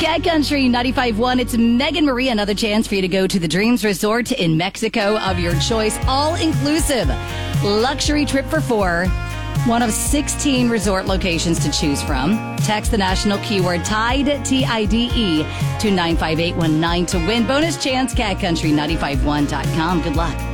Cat Country 95.1. It's Megan Marie. Another chance for you to go to the Dreams Resort in Mexico of your choice. All inclusive. Luxury trip for 4. One of 16 resort locations to choose from. Text the national keyword TIDE, T-I-D-E, to 95819 to win. Bonus chance, catcountry951.com. Good luck.